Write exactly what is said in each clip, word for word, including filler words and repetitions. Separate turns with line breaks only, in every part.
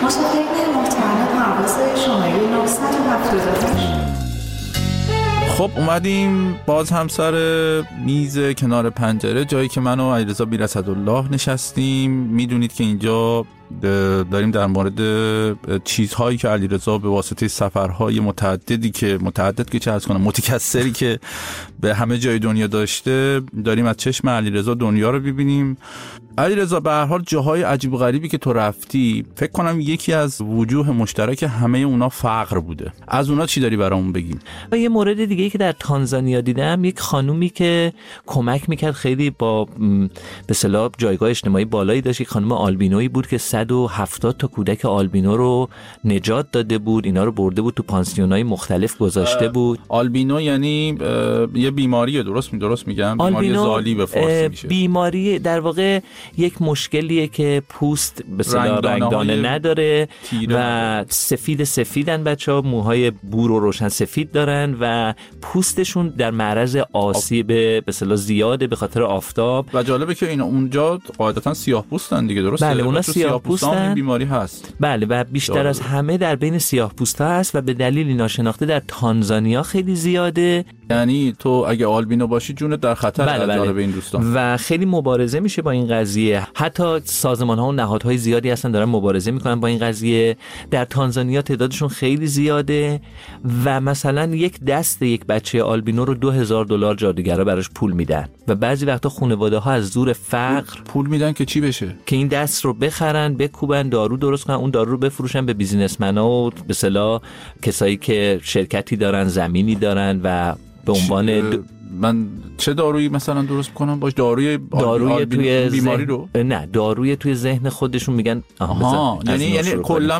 مشاهدین محترم پرواز شماره نهصد و هفتاد و هشت.
خب اومدیم باز هم سر میز کنار پنجره، جایی که من و علیرضا بی‌اسدالله نشستیم. میدونید که اینجا داریم در مورد چیزهایی که علیرضا به واسطه سفرهای متعددی که متعدد که چه عرض کنم متکثری که به همه جای دنیا داشته، داریم از چشم علیرضا دنیا رو ببینیم. علیرضا به هر حال جاهای عجیب و غریبی که تو رفتی، فکر کنم یکی از وجوه مشترک همه اونا فقر بوده. از اونا چی داری برامون بگیم؟
یه مورد دیگه که در تانزانیا دیدم، یک خانومی که کمک میکرد، خیلی با به اصطلاح جایگاه اجتماعی بالایی داشت. یک خانم آلبینویی بود که صد و هفتاد تا کودک آلبینو رو نجات داده بود، اینا رو برده بود تو پانسیونای مختلف گذاشته بود.
آلبینو یعنی یه بیماریه، درست می درست میگم؟ بیماری زالی به فارسی میشه.
بیماری در واقع یک مشکلیه که پوست به اصطلاح رنگدانه نداره و سفید سفیدن بچه‌ها، موهای بور و روشن سفید دارن و پوستشون در معرض آسیب به اصطلاح زیاده به خاطر آفتاب.
و جالبه که اینا اونجا قاعدتاً سیاه پوستن دیگه، درسته؟
بله اونا سیاه پوستن،
این بیماری هست.
بله و بیشتر جالبه. از همه در بین سیاه پوستا هست و به دلیلی ناشناخته در تانزانیا خیلی زیاده.
یعنی تو اگه آلبینو باشی جونت در خطر.
بله بله.
جالب این دوستان.
و خیلی مبارزه میشه با این قضیه. حتی سازمان‌ها و نهادهای زیادی هستن دارن مبارزه میکنن با این قضیه. در تانزانیا تعدادشون خیلی زیاده و مثلا یک دست یک بچه آلبینو رو دو هزار دلار جادوگرا براش پول میدن و بعضی وقتا خانواده‌ها از زور فقر
پول میدن که چی بشه؟
که این دست رو بخرن، بکوبن، دارو درست کنن، اون دارو رو بفروشن به بیزینسمن‌ها و به اصطلاح کسایی که شرکتی دارن، زمینی دارن و به عنوان
د... من چه دارویی مثلا درست کنم باش؟ داروی
داروی توی
بیماری
ذهن...
رو؟
نه داروی توی ذهن خودشون میگن.
آها یعنی یعنی کلا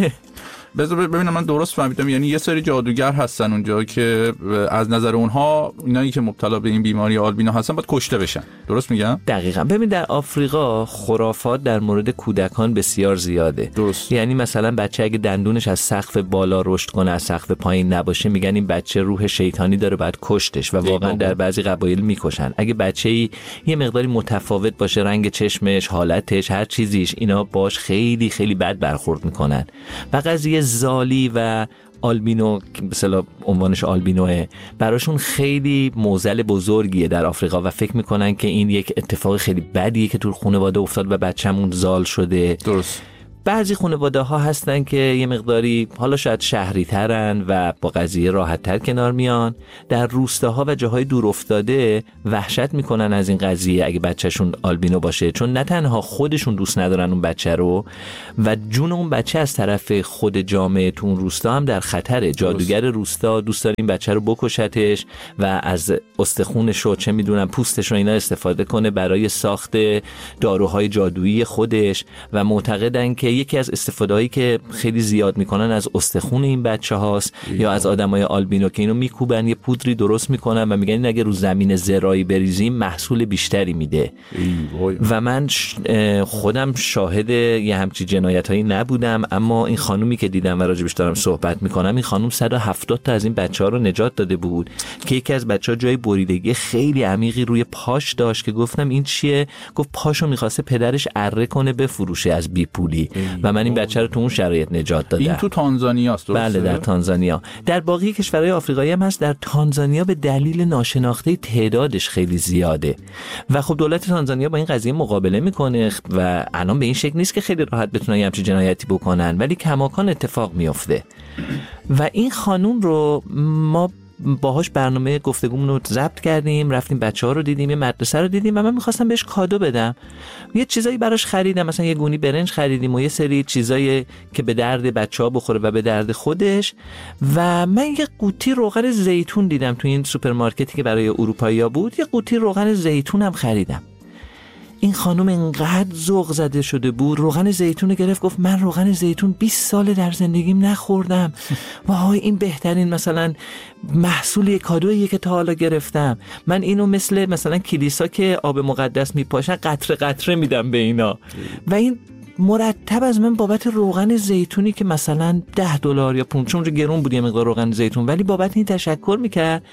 بذار ببینم من درست فهمیدم. یعنی یه سری جادوگر هستن اونجا که از نظر اونها اینایی که مبتلا به این بیماری آلبینو هستن باید کشته بشن، درست میگم؟
دقیقاً. ببین در آفریقا خرافات در مورد کودکان بسیار زیاده.
درست.
یعنی مثلا بچه اگه دندونش از سقف بالا رشد کنه از سقف پایین نباشه میگن این بچه روح شیطانی داره باید کشتش و واقعا در بعضی قبایل میکشن. اگه بچه‌ای یه مقداری متفاوت باشه، رنگ چشمش، حالتش، هر چیزیش، اینا باش خیلی خیلی بد برخورد میکنن. و قضیه زالی و آلبینو که به اصطلاح عنوانش آلبینوه براشون خیلی معضل بزرگیه در آفریقا و فکر میکنن که این یک اتفاق خیلی بدیه که تو خانواده افتاد و بچه‌مون زال شده.
درست.
بعضی خانواده ها هستن که یه مقداری حالا شاید شهری ترن و با قضیه راحت تر کنار میان. در روستاها و جاهای دور افتاده وحشت میکنن از این قضیه اگه بچهشون آلبینو باشه، چون نه تنها خودشون دوست ندارن اون بچه رو و جون اون بچه از طرف خود جامعه تو اون روستا هم در خطره. جادوگر روستا دوست داره این بچه رو بکشتش و از استخونش و چه میدونم پوستش رو اینا استفاده کنه برای ساخت داروهای جادویی خودش و معتقدن که یکی از استفاده‌هایی که خیلی زیاد میکنن از استخون این بچه هاست یا از آدمای آلبینو که اینو میکوبن یه پودری درست میکنن و میگن این اگه رو زمین زراعی بریزیم محصول بیشتری میده. و من خودم شاهد یه همچی جنایتایی نبودم، اما این خانومی که دیدم و راجبش دارم صحبت میکنم، این خانوم صد و هفتاد تا از این بچه‌ها رو نجات داده بود که یکی از بچه‌ها جای بریدگی خیلی عمیقی روی پاش داشت که گفتم این چیه؟ گفت پاشو میخواسته پدرش اره کنه بفروشه از بی پولی و من این بچه رو تو اون شرایط نجات دادم.
این تو تانزانیا است، درسته؟
بله در تانزانیا. در باقی کشورهای آفریقایی هم هست. در تانزانیا به دلیل ناشناخته تعدادش خیلی زیاده و خب دولت تانزانیا با این قضیه مقابله میکنه و الان به این شکل نیست که خیلی راحت بتونن یه همچین جنایتی بکنن، ولی کماکان اتفاق میفته. و این خانوم رو ما باهاش برنامه گفتگومون رو ضبط کردیم، رفتیم بچه‌ها رو دیدیم، یه مدرسه رو دیدیم و من می‌خواستم بهش کادو بدم. یه چیزایی براش خریدم، مثلا یه گونی برنج خریدیم و یه سری چیزایی که به درد بچه‌ها بخوره و به درد خودش. و من یه قوطی روغن زیتون دیدم تو این سوپرمارکتی که برای اروپایی‌ها بود، یه قوطی روغن زیتون هم خریدم. این خانم اینقدر ذوق زده شده بود، روغن زیتون رو گرفت گفت من روغن زیتون بیست سال در زندگیم نخوردم. وای این بهترین مثلا محصول کادویی که تا حالا گرفتم. من اینو مثل مثلا کلیسا که آب مقدس میپاشن قطره قطره میدم به اینا. و این مرتب از من بابت روغن زیتونی که مثلا ده دلار یا پونز، چون گرون بود یه مقدار روغن زیتون، ولی بابت این تشکر میکرد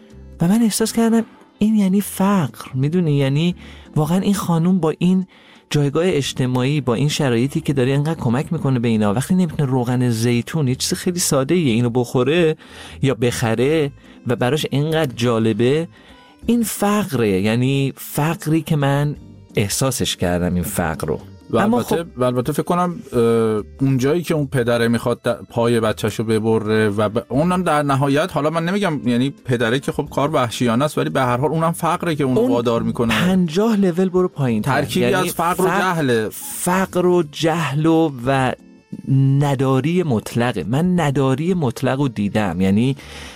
و من احساس کردم این یعنی فقر. میدونی، یعنی واقعا این خانوم با این جایگاه اجتماعی با این شرایطی که داره اینقدر کمک میکنه به اینا، وقتی نمیتونه روغن زیتون، یه چیز خیلی ساده ایه، اینو بخوره یا بخره و براش اینقدر جالبه، این فقره. یعنی فقری که من احساسش کردم این فقر رو.
و
اما
البته
خب
البته فکر کنم اون جایی که اون پدره میخواد پای بچه‌شو ببره و ب... اونم در نهایت، حالا من نمیگم یعنی پدره که خب کار وحشیانه است، ولی به هر حال اونم فقره که اونو
اون
وادار میکنه.
پنجاه لول برو پایین،
ترکیبی
یعنی
از فقر و جهل.
فقر و جهل و, و نداری مطلقه. من نداری مطلق رو دیدم. یعنی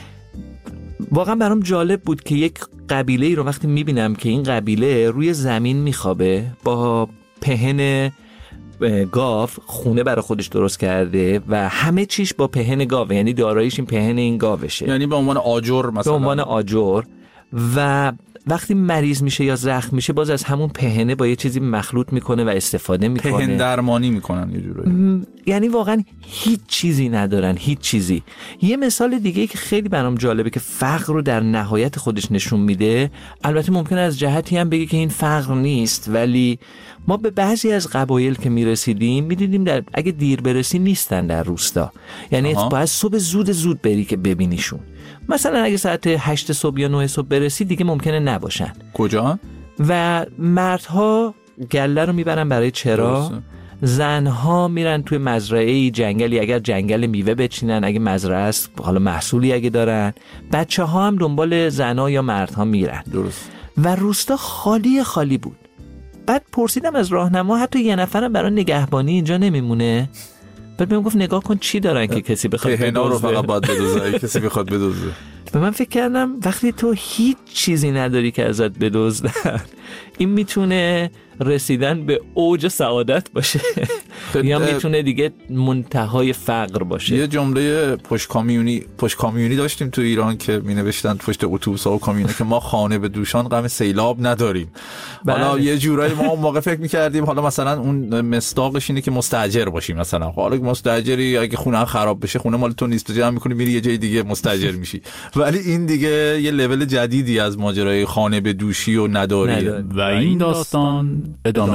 واقعا برام جالب بود که یک قبیله رو وقتی میبینم که این قبیله روی زمین میخوابه با پهن گاو، خونه برای خودش درست کرده و همه چیش با پهن گاو، یعنی داراییش این پهن این گاوشه،
یعنی به عنوان آجر مثلا،
به عنوان آجر. و وقتی مریض میشه یا زخم میشه باز از همون پهنه با یه چیزی مخلوط میکنه و استفاده میکنه،
پهن درمانی میکنن یه جورایی.
یعنی واقعا هیچ چیزی ندارن، هیچ چیزی. یه مثال دیگه که خیلی برام جالبه که فقر رو در نهایت خودش نشون میده، البته ممکنه از جهتی هم بگه که این فقر نیست، ولی ما به بعضی از قبایل که میرسیدیم میدیدیم در اگه دیر برسی نیستن در روستا. یعنی باید صبح زود زود بری که ببینیشون. مثلا اگه ساعت هشت صبح یا نه صبح برسی دیگه ممکنه نباشن.
کجا؟
و مردها گله رو میبرن برای چرا، زنها میرن توی مزرعه جنگلی، اگر جنگل میوه بچینن، اگه مزرعه است حالا محصولی اگه دارن، بچه ها هم دنبال زنها یا مردها میرن.
درست.
و روستا خالی خالی بود. بعد پرسیدم از راهنما حتی یه نفرم برای نگهبانی اینجا نمیمونه؟ بعد بهم گفت نگاه کن چی دارن که کسی بخواد بدزده.
رو فقط باید بدزده، کسی بخواد بدزده.
به من فکر کردم وقتی تو هیچ چیزی نداری که ازت بدزدن، این میتونه رسیدن به اوج سعادت باشه یا میتونه دیگه منتهای فقر باشه.
یه جمله پشت کامیونی پشت کامیونی داشتیم تو ایران که می نوشتن پشت اتوبوس‌ها و کامیونه که ما خانه به دوشان غم سیلاب نداریم. حالا یه جورایی ما اون موقع فکر می‌کردیم حالا مثلا اون مصداقش اینه که مستاجر باشیم، مثلا حالا مستاجری اگه خونه خراب بشه، خونه مال تو نیست، تو جمع می‌کنی میری یه جای دیگه مستاجر میشی. ولی این دیگه یه لول جدیدی از ماجرای خانه به دوشی و نداری.
و این داستان ادامه